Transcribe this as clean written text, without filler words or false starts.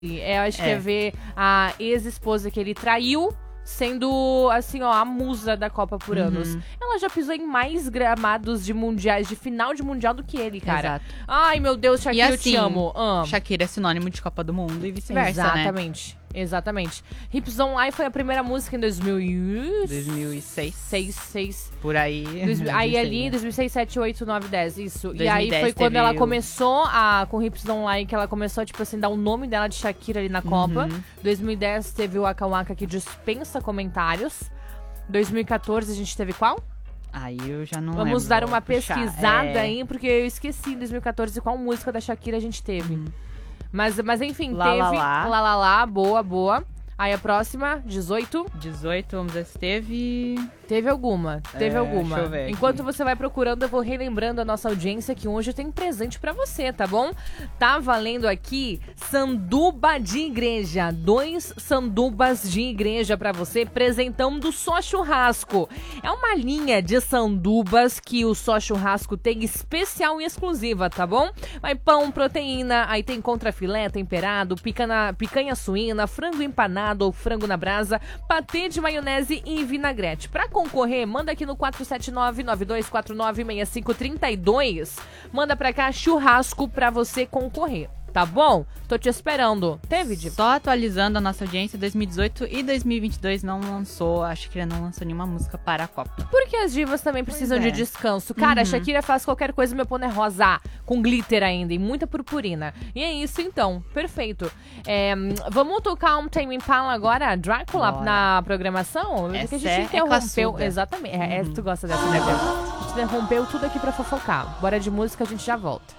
Eu acho que é ver a ex-esposa que ele traiu sendo, assim, ó, a musa da Copa por anos. Ela já pisou em mais gramados de mundiais, de final de mundial do que ele, cara. Exato. Ai, meu Deus, Shakira, E eu te amo. Shakira é sinônimo de Copa do Mundo e vice-versa, né? Exatamente. Hips Don't Lie foi a primeira música em 2006. 6. Por aí. Aí ali, 2006, 7, 8, 9, 10, isso. 2010 e aí foi quando teve ela começou com Hips Don't Lie, que ela começou, tipo assim, dar o nome dela de Shakira ali na Copa. 2010 teve o Waka Waka, que dispensa comentários. 2014 a gente teve qual? Aí eu já não Vamos lembro. dar uma pesquisada aí, porque eu esqueci em 2014 qual música da Shakira a gente teve. Mas enfim, Lá, teve Lá, Lá, boa. Aí a próxima, 18. 18, vamos ver se teve... Teve alguma. Deixa eu ver aqui. Enquanto você vai procurando, eu vou relembrando a nossa audiência que hoje tem presente pra você, tá bom? Tá valendo aqui sanduba de igreja. 2 sandubas de igreja pra você, presentão do Só Churrasco. É uma linha de sandubas que o Só Churrasco tem especial e exclusiva, tá bom? Vai pão, proteína, aí tem contrafilé temperado, picanha suína, frango empanado ou frango na brasa, patê de maionese e vinagrete. Pra concorrer, manda aqui no 479-9249-6532. Manda pra cá churrasco pra você concorrer, tá bom? Tô te esperando. Teve, Diva? Só atualizando a nossa audiência, 2018 e 2022 não lançou, a Shakira não lançou nenhuma música para a Copa. Porque as divas também precisam de descanso. Cara, a Shakira faz qualquer coisa, meu pôr é rosa, com glitter ainda e muita purpurina. E é isso então, perfeito. Vamos tocar um Tame Impala agora, Drácula, na programação? Essa Porque a gente interrompeu. classuda. Exatamente, tu gosta dessa, né? A gente interrompeu tudo aqui pra fofocar. Bora de música, a gente já volta.